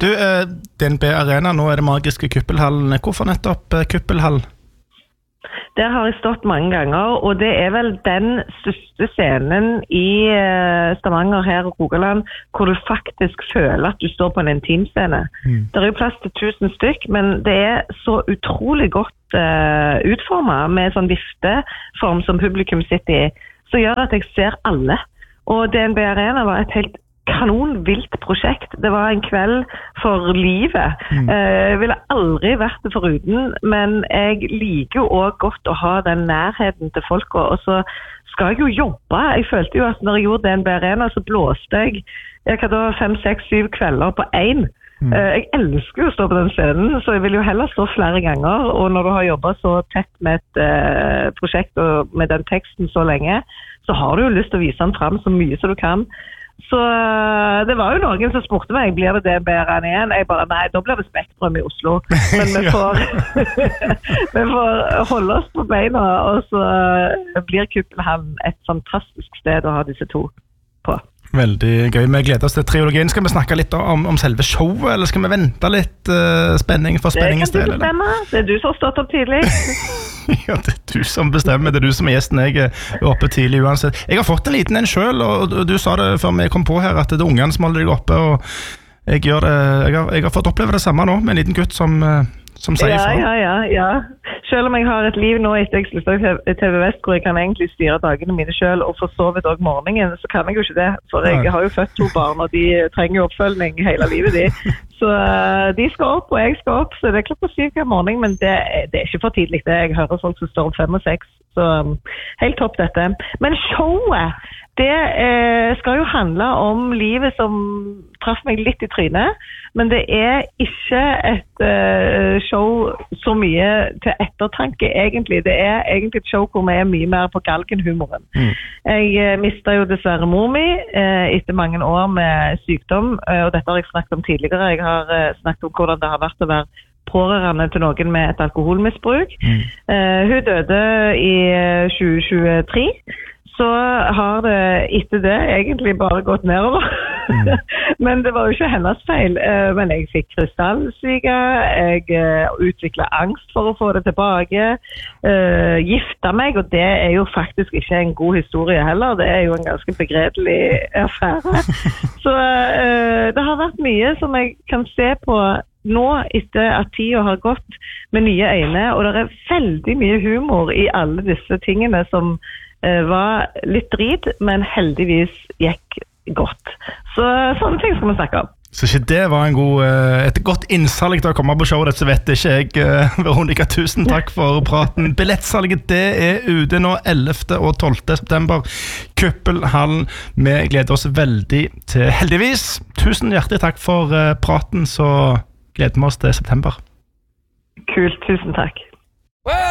Du, DNB Arena, nå det magiske Kuppelhallen. Hvorfor nettopp Kuppelhall? Der har jeg stått mange ganger, og det vel den største scenen i Stavanger her og Rogaland, hvor du faktisk føler at du står på en intimscene. Det jo plass til 1000 stykk, men det så utrolig godt utformet med sånn vifteform som publikum sitter i, som gjør at jeg ser alle. Og DNB Arena var et helt kanonvilt prosjekt. Det var en kveld for livet. Jeg ville aldri vært det foruten, men jeg liker jo også godt å ha den nærheten til folk, og så skal jeg jo jobbe. Jeg følte jo at når jeg gjorde DNB Arena, så blåste jeg hadde 5, 6, 7 kvelder på en. Jeg elsker jo å stå på den scenen, så jeg vil jo heller stå flere ganger, og når du har jobbet så tett med et prosjekt og med den teksten så lenge, så har du jo lyst til å vise den frem så mye som du kan. Så det var jo noen som spurte meg, blir det DNB Arena igjen? Jeg bare, nei, da blir det Spektrum i Oslo. Men vi får holde oss på beina, og så blir Kuppelhallen et fantastisk sted å ha disse to på. Veldig gøy, vi gleder oss til trilogien. Skal vi snakke litt om selve showet, eller skal vi vente litt spenning for spenningens del? Det kan du bestemme, det du som har stått opp tidlig. Ja, det du som bestemmer, det du som gjesten. Jeg oppe tidlig uansett. Jeg har fått en liten en selv, og du sa det før vi kom på her, at det ungene som holder deg oppe, og jeg har fått oppleve det samme nå, med en liten gutt som sier fra. Ja. Selv om jeg har et liv nå etter jeg sluttet i TV Vest, hvor jeg kan egentlig styre dagene mine selv, og for så vidt også morgenen, så kan jeg jo ikke det. For jeg har jo født 2 barn, og de trenger jo oppfølging hele livet de. Så de skal opp, og jeg skal opp, så det klokka 7 hver morgen, men det ikke for tidlig det. Jeg hører folk som står opp 5 og 6, så helt topp dette. Men showet, det skal jo handle om livet som traff meg litt i trynet, men det ikke et show så mye til ettertanke egentlig. Det egentlig et show hvor vi mye mer på galgenhumoren. Jeg mistet jo dessverre mor mi etter mange år med sykdom, og dette har jeg snakket om tidligere. Jeg har snakket om hvordan det har vært å være pårørende til noen med et alkoholmisbruk. Hun døde i 2023. Så har det etter det egentlig bare gått nedover. Men det var jo ikke hennes feil. Men jeg fikk krystallsyke, jeg utviklet angst for å få det tilbake, gifta meg, og det jo faktisk ikke en god historie heller. Det jo en ganske begredelig affære. Så det har vært mye som jeg kan se på nå etter at tiden har gått med nye øyne, og det veldig mye humor i alle disse tingene som var litt drit, men heldigvis gikk godt. Så sånne ting skal vi snakke om. Så ikke det var et godt innsalg til å komme på showet, så vet ikke jeg. Veronica, tusen takk for praten. Billettsalget, det ute nå 11. og 12. september. Kuppelhallen. Vi gleder oss veldig til, heldigvis. Tusen hjertelig takk for praten, så gleder vi oss til september. Kult, tusen takk.